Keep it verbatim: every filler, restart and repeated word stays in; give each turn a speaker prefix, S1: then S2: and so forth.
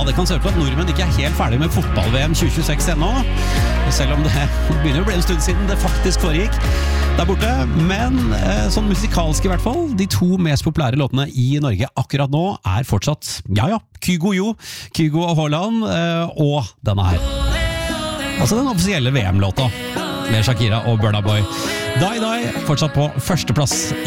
S1: det kan se ut for at nordmenn ikke er helt ferdig med fotball-V M tjue tjueseks ennå, selv om det begynner å bli en stund siden det faktisk foregikk der borte, men sånn musikalsk i hvert fall, de to mest populære låtene i Norge akkurat nå er fortsatt, ja ja, Kygo Jo, Kygo og Haaland, og denne her. Altså den offisielle V M-låta med Shakira og Burna Boy. Die Die, fortsatt på førsteplass